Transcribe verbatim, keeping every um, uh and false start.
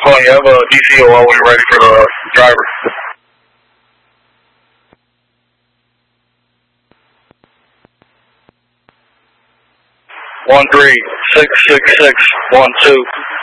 Hold on, you have a D C O while we're ready for the driver. One three six six six one two.